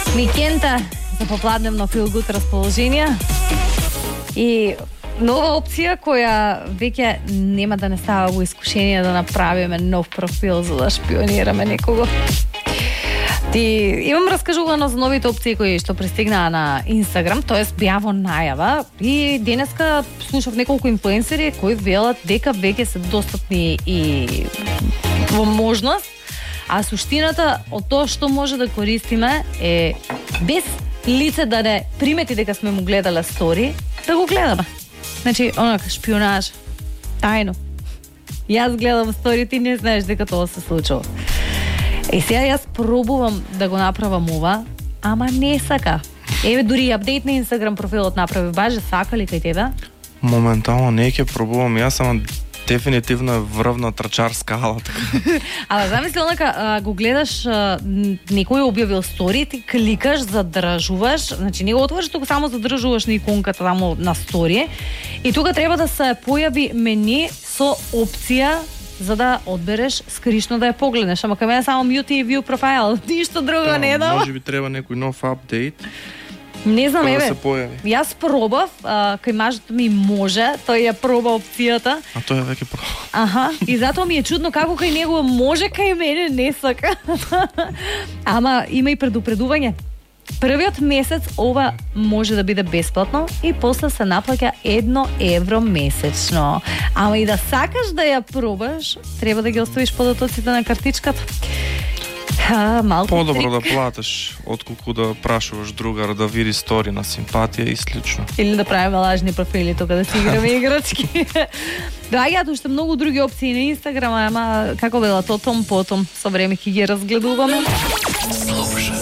Викенда за попладневно feel good расположение и нова опција која веќе нема да не става во искушение да направиме нов профил за да шпионираме некого. Имам раскажувано за новите опции кои што пристигнаа на Инстаграм, тоест беа во најава и денеска слушав неколку инфлуенсери кои велат дека веќе се достапни и во можност, а суштината од тоа што може да користиме е без лице да не примети дека сме му гледале стори, да го гледаме. Значи, онака, шпионаж, тајно. Јас гледам стори, ти не знаеш дека тоа се случува. И сега јас пробувам да го направам ова, ама не сака. Еве, дури и апдейт на Инстаграм профилот направи, баже сака ли кај тебе? Моментално не ќе пробувам, јас ама дефинитивно е врвна трчарска ала така. Ала замисли онака, го гледаш, некој објавил стори, ти кликаш, задржуваш, значи не го отвориш, туку само задржуваш на иконката таму на стори и тука треба да се појави меню со опција за да одбереш скришно да ја погледнеш, ама кај мене само mute и view profile, ништо друго не дава. Може би треба некој нов апдейт. Не знам, еве, да јас пробав, кај мажот ми може, тој ја проба опцијата. А тој веќе проба. Аха, и затоа ми е чудно како кај него може, кај мене не сака. Ама има и предупредување. Првиот месец ова може да биде бесплатно и после се наплаќа 1 евро месечно. Ама и да сакаш да ја пробаш, треба да ги оставиш податоците на картичката. Малку подобро да платиш отколку да прашуваш другар да види стори на симпатија и слично. Или да правиме лажни профили тука да си играме играчки. Доаѓаат уште многу други опции на Инстаграм, ама како вела тотом потом со време ќе ги разгледуваме.